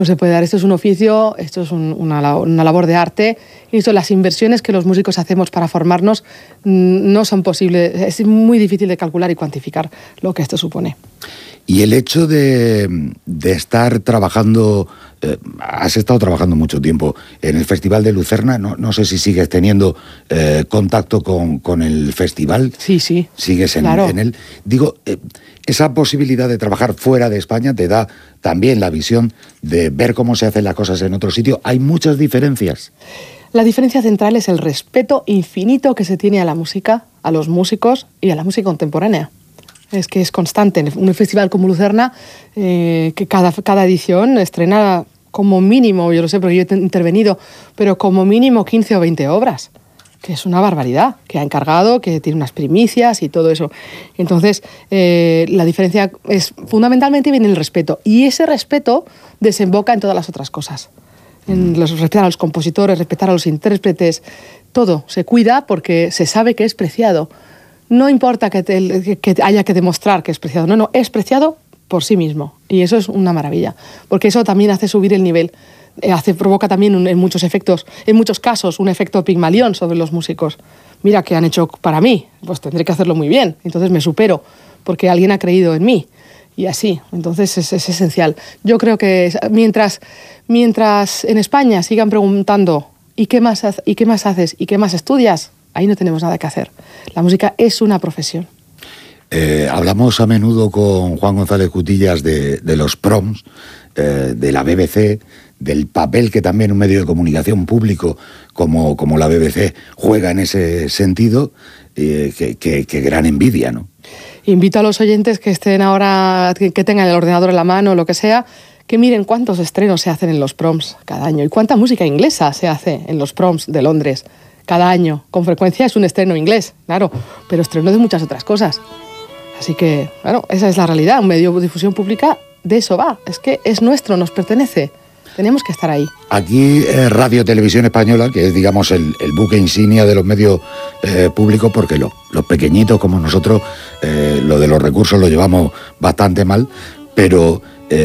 No se puede dar, esto es un oficio, esto es una labor de arte, y las inversiones que los músicos hacemos para formarnos no son posibles, es muy difícil de calcular y cuantificar lo que esto supone. Y el hecho de estar trabajando, has estado trabajando mucho tiempo en el Festival de Lucerna, no sé si sigues teniendo contacto con el festival. Sí. ¿Sigues claro. en él? Digo, esa posibilidad de trabajar fuera de España te da también la visión de ver cómo se hacen las cosas en otro sitio. ¿Hay muchas diferencias? La diferencia central es el respeto infinito que se tiene a la música, a los músicos y a la música contemporánea. Es que es constante. En un festival como Lucerna, que cada edición estrena como mínimo, yo lo sé porque yo he intervenido, pero como mínimo 15 o 20 obras, que es una barbaridad, que ha encargado, que tiene unas primicias y todo eso. Entonces, la diferencia es fundamentalmente viene el respeto, y ese respeto desemboca en todas las otras cosas. En respetar a los compositores, respetar a los intérpretes, todo se cuida porque se sabe que es preciado. No importa que haya que demostrar que es preciado, no, es preciado por sí mismo, y eso es una maravilla, porque eso también hace subir el nivel, provoca también en muchos casos un efecto Pigmalión sobre los músicos. Mira qué han hecho para mí, pues tendré que hacerlo muy bien, entonces me supero, porque alguien ha creído en mí, y así, entonces es esencial. Yo creo que mientras en España sigan preguntando ¿y qué más haces? ¿Y qué más estudias? Ahí no tenemos nada que hacer. La música es una profesión. Hablamos a menudo con Juan González Cutillas de los proms, de la BBC, del papel que también un medio de comunicación público como la BBC juega en ese sentido, que gran envidia, ¿no? Invito a los oyentes que estén ahora, que tengan el ordenador en la mano o lo que sea, que miren cuántos estrenos se hacen en los proms cada año y cuánta música inglesa se hace en los proms de Londres cada año. Con frecuencia es un estreno inglés, claro, pero estreno de muchas otras cosas. Así que, bueno, esa es la realidad. Un medio de difusión pública de eso va. Es que es nuestro, nos pertenece. Tenemos que estar ahí. Aquí Radio Televisión Española, que es, digamos, el buque insignia de los medios públicos, porque los pequeñitos como nosotros, lo de los recursos lo llevamos bastante mal, pero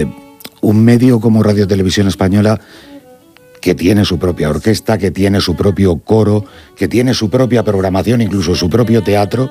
un medio como Radio Televisión Española, que tiene su propia orquesta, que tiene su propio coro, que tiene su propia programación, incluso su propio teatro,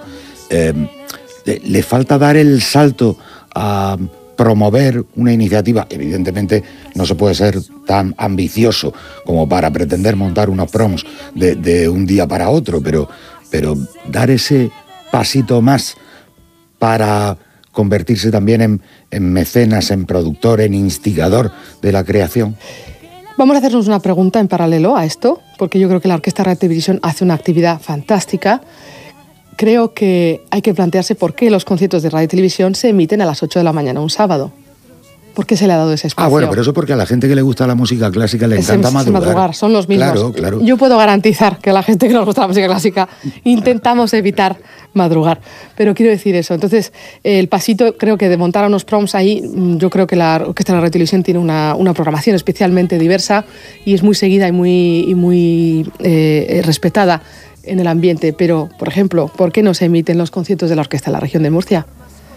le falta dar el salto a promover una iniciativa. Evidentemente no se puede ser tan ambicioso como para pretender montar unos proms de un día para otro, pero dar ese pasito más para convertirse también en mecenas, en productor, en instigador de la creación. Vamos a hacernos una pregunta en paralelo a esto, porque yo creo que la Orquesta Radio Televisión hace una actividad fantástica. Creo que hay que plantearse por qué los conciertos de radio y televisión se emiten a las 8 de la mañana un sábado. ¿Por qué se le ha dado ese espacio? Bueno, pero eso porque a la gente que le gusta la música clásica le encanta madrugar. Son los mismos. Claro. Yo puedo garantizar que a la gente que nos gusta la música clásica intentamos evitar madrugar. Pero quiero decir eso. Entonces, el pasito, creo que de montar unos proms ahí, yo creo que la Orquesta de la Radio Televisión tiene una programación especialmente diversa y es muy seguida y muy respetada en el ambiente. Pero, por ejemplo, ¿por qué no se emiten los conciertos de la Orquesta de la Región de Murcia?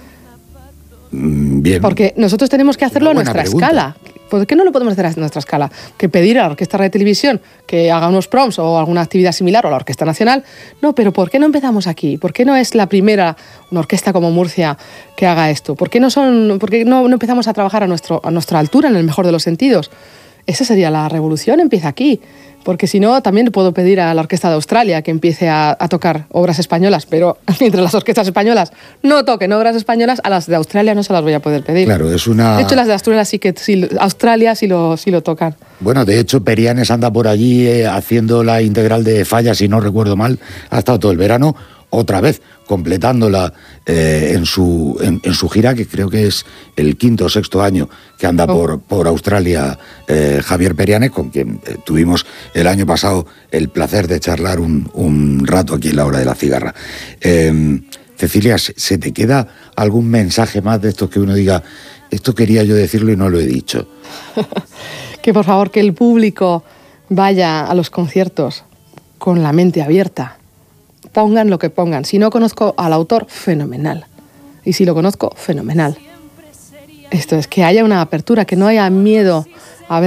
Bien. Porque nosotros tenemos que hacerlo a nuestra escala. ¿Por qué no lo podemos hacer a nuestra escala? Que pedir a la Orquesta de Televisión que haga unos proms o alguna actividad similar, o a la Orquesta Nacional. No, pero ¿por qué no empezamos aquí? ¿Por qué no es la primera una orquesta como Murcia que haga esto? ¿Por qué no empezamos a trabajar a nuestra altura, en el mejor de los sentidos? Esa sería la revolución, empieza aquí. Porque si no, también puedo pedir a la Orquesta de Australia que empiece a tocar obras españolas, pero mientras las orquestas españolas no toquen obras españolas, a las de Australia no se las voy a poder pedir. Claro, es una... De hecho, las de Australia sí lo tocan. Bueno, de hecho, Perianes anda por allí haciendo la integral de Falla, si no recuerdo mal, ha estado todo el verano, otra vez, completándola en su gira, que creo que es el 5º o 6º año que anda por Australia, Javier Perianes, con quien tuvimos el año pasado el placer de charlar un rato aquí en la Hora de la Cigarra. Cecilia, ¿se te queda algún mensaje más de estos que uno diga, esto quería yo decirlo y no lo he dicho? Que por favor, que el público vaya a los conciertos con la mente abierta. Pongan lo que pongan. Si no conozco al autor, fenomenal. Y si lo conozco, fenomenal. Esto es, que haya una apertura, que no haya miedo